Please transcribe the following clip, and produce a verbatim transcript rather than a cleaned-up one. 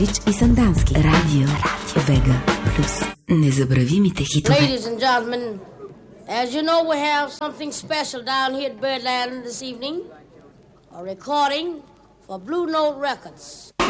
и Сандански. Радио, Радио Вега Плюс. Незабравимите хитове. Ladies and gentlemen, as you know, we have something special down here at Birdland this evening. A recording for Blue Note Records.